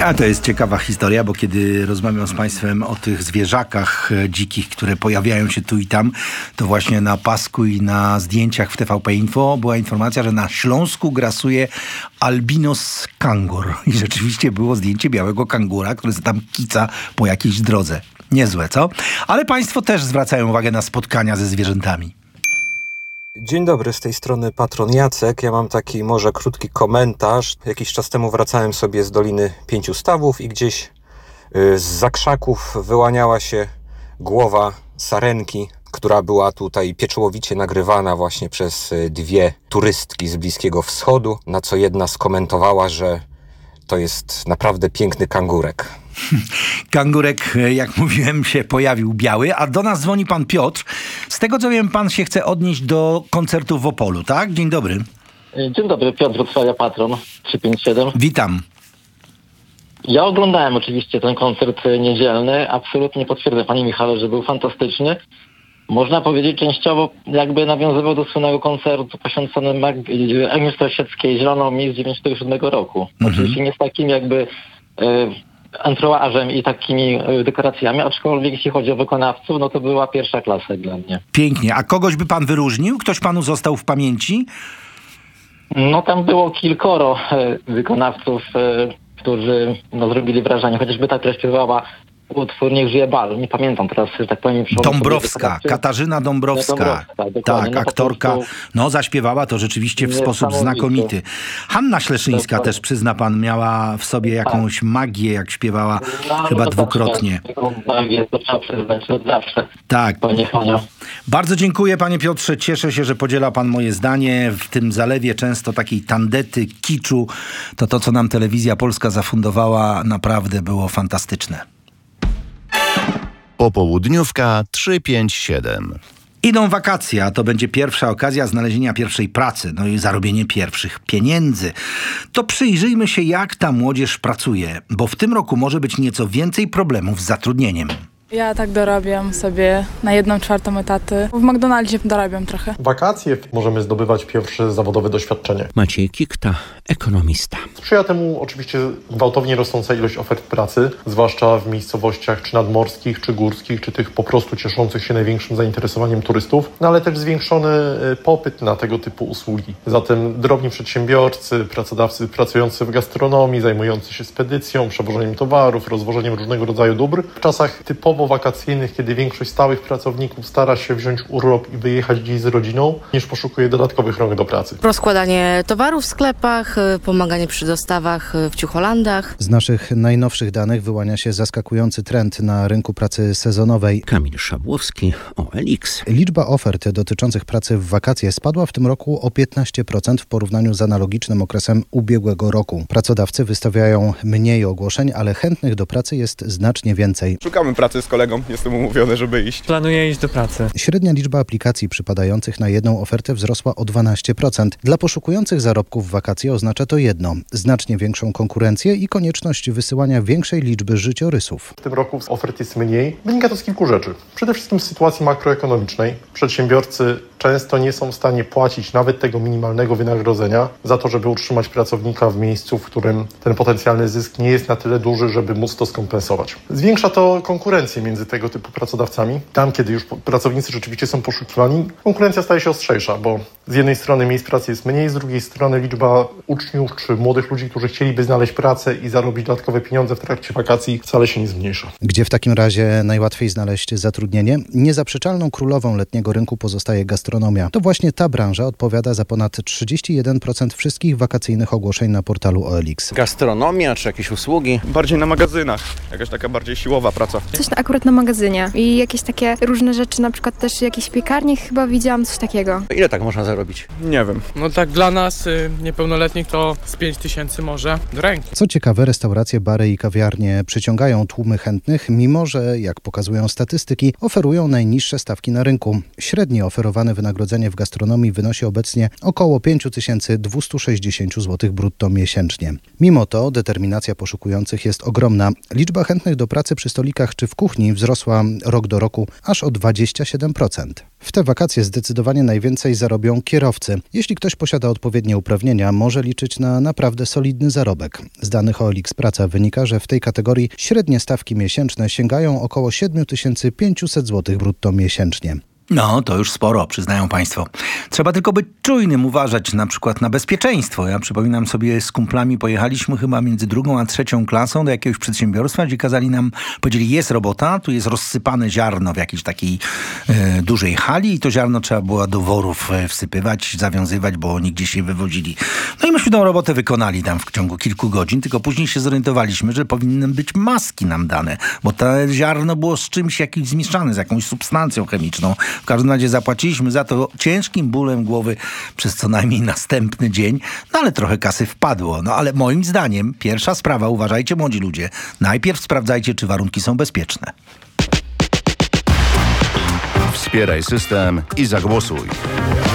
A to jest ciekawa historia, bo kiedy rozmawiam z Państwem o tych zwierzakach dzikich, które pojawiają się tu i tam, to właśnie na pasku i na zdjęciach w TVP Info była informacja, że na Śląsku grasuje albinos kangur. I rzeczywiście było zdjęcie białego kangura, który tam kica po jakiejś drodze. Niezłe, co? Ale Państwo też zwracają uwagę na spotkania ze zwierzętami. Dzień dobry, z tej strony patron Jacek. Ja mam taki może krótki komentarz. Jakiś czas temu wracałem sobie z Doliny Pięciu Stawów i gdzieś zza krzaków wyłaniała się głowa sarenki, która była tutaj pieczołowicie nagrywana właśnie przez dwie turystki z Bliskiego Wschodu, na co jedna skomentowała, że to jest naprawdę piękny kangurek. Kangurek, jak mówiłem, się pojawił biały, a do nas dzwoni pan Piotr. Z tego co wiem, pan się chce odnieść do koncertu w Opolu, tak? Dzień dobry. Dzień dobry, Piotr Wrocławia, patron 357. Witam. Ja oglądałem oczywiście ten koncert niedzielny. Absolutnie potwierdzę, panie Michale, że był fantastyczny. Można powiedzieć częściowo jakby nawiązywał do słynnego koncertu poświęconego Agnieszce Osieckiej Zieloną Mi z 97 roku. Oczywiście nie z takim jakby entourażem i takimi dekoracjami, aczkolwiek jeśli chodzi o wykonawców, no to była pierwsza klasa dla mnie. Pięknie. A kogoś by pan wyróżnił? Ktoś panu został w pamięci? No tam było kilkoro wykonawców, którzy zrobili wrażenie. Chociażby ta, która śpiewała utwór Niech żyje bal. Nie pamiętam teraz, że tak powiem. Dąbrowska, Katarzyna Dąbrowska. Tak, aktorka. Zaśpiewała to rzeczywiście w sposób znakomity. Hanna Śleszyńska też, przyzna pan, miała w sobie jakąś magię, jak śpiewała chyba dwukrotnie. Magię, to trzeba przyznać od zawsze. Tak. Bardzo dziękuję, panie Piotrze. Cieszę się, że podziela pan moje zdanie. W tym zalewie często takiej tandety, kiczu, to co nam Telewizja Polska zafundowała, naprawdę było fantastyczne. Popołudniówka 357. Idą wakacje, a to będzie pierwsza okazja znalezienia pierwszej pracy, no i zarobienie pierwszych pieniędzy. To przyjrzyjmy się, jak ta młodzież pracuje, bo w tym roku może być nieco więcej problemów z zatrudnieniem. Ja tak dorabiam sobie na 1/4 etaty. W McDonaldzie dorabiam trochę. W wakacje możemy zdobywać pierwsze zawodowe doświadczenie. Maciej Kikta, ekonomista. Sprzyja temu oczywiście gwałtownie rosnąca ilość ofert pracy, zwłaszcza w miejscowościach czy nadmorskich, czy górskich, czy tych po prostu cieszących się największym zainteresowaniem turystów, ale też zwiększony popyt na tego typu usługi. Zatem drobni przedsiębiorcy, pracodawcy pracujący w gastronomii, zajmujący się spedycją, przewożeniem towarów, rozwożeniem różnego rodzaju dóbr, w czasach typowo wakacyjnych, kiedy większość stałych pracowników stara się wziąć urlop i wyjechać gdzieś z rodziną, niż poszukuje dodatkowych rąk do pracy. Rozkładanie towarów w sklepach, pomaganie przy dostawach w ciucholandach. Z naszych najnowszych danych wyłania się zaskakujący trend na rynku pracy sezonowej. Kamil Szabłowski, OLX. Liczba ofert dotyczących pracy w wakacje spadła w tym roku o 15% w porównaniu z analogicznym okresem ubiegłego roku. Pracodawcy wystawiają mniej ogłoszeń, ale chętnych do pracy jest znacznie więcej. Szukamy pracy z kolegą, jestem umówiony, żeby iść. Planuję iść do pracy. Średnia liczba aplikacji przypadających na jedną ofertę wzrosła o 12%. Dla poszukujących zarobków w wakacje oznacza to jedno: znacznie większą konkurencję i konieczność wysyłania większej liczby życiorysów. W tym roku ofert jest mniej. Wynika to z kilku rzeczy. Przede wszystkim z sytuacji makroekonomicznej. Przedsiębiorcy często nie są w stanie płacić nawet tego minimalnego wynagrodzenia za to, żeby utrzymać pracownika w miejscu, w którym ten potencjalny zysk nie jest na tyle duży, żeby móc to skompensować. Zwiększa to konkurencję między tego typu pracodawcami. Tam, kiedy już pracownicy rzeczywiście są poszukiwani, konkurencja staje się ostrzejsza, bo z jednej strony miejsc pracy jest mniej, z drugiej strony liczba uczniów czy młodych ludzi, którzy chcieliby znaleźć pracę i zarobić dodatkowe pieniądze w trakcie wakacji, wcale się nie zmniejsza. Gdzie w takim razie najłatwiej znaleźć zatrudnienie? Niezaprzeczalną królową letniego rynku pozostaje gastronomia. To właśnie ta branża odpowiada za ponad 31% wszystkich wakacyjnych ogłoszeń na portalu OLX. Gastronomia czy jakieś usługi? Bardziej na magazynach, jakaś taka bardziej siłowa praca. Coś akurat na magazynie i jakieś takie różne rzeczy, na przykład też jakieś piekarnie chyba widziałam, coś takiego. Ile tak można zarobić? Nie wiem. No tak dla nas niepełnoletnich to z 5000 może do ręki. Co ciekawe, restauracje, bary i kawiarnie przyciągają tłumy chętnych, mimo że, jak pokazują statystyki, oferują najniższe stawki na rynku. Średnie oferowane wynagrodzenie w gastronomii wynosi obecnie około 5260 zł brutto miesięcznie. Mimo to determinacja poszukujących jest ogromna. Liczba chętnych do pracy przy stolikach czy w kuchni wzrosła rok do roku aż o 27%. W te wakacje zdecydowanie najwięcej zarobią kierowcy. Jeśli ktoś posiada odpowiednie uprawnienia, może liczyć na naprawdę solidny zarobek. Z danych OLX Praca wynika, że w tej kategorii średnie stawki miesięczne sięgają około 7500 zł brutto miesięcznie. No, to już sporo, przyznają państwo. Trzeba tylko być czujnym, uważać na przykład na bezpieczeństwo. Ja przypominam sobie, z kumplami pojechaliśmy chyba między 2. a 3. klasą do jakiegoś przedsiębiorstwa, gdzie powiedzieli, jest robota, tu jest rozsypane ziarno w jakiejś takiej dużej hali i to ziarno trzeba było do worów wsypywać, zawiązywać, bo oni gdzieś je wywozili. No i myśmy tą robotę wykonali tam w ciągu kilku godzin, tylko później się zorientowaliśmy, że powinny być maski nam dane, bo to ziarno było z czymś jakimś zmieszane, z jakąś substancją chemiczną. W każdym razie zapłaciliśmy za to ciężkim bólem głowy przez co najmniej następny dzień, no ale trochę kasy wpadło. No ale moim zdaniem pierwsza sprawa, uważajcie młodzi ludzie, najpierw sprawdzajcie, czy warunki są bezpieczne. Wspieraj system i zagłosuj.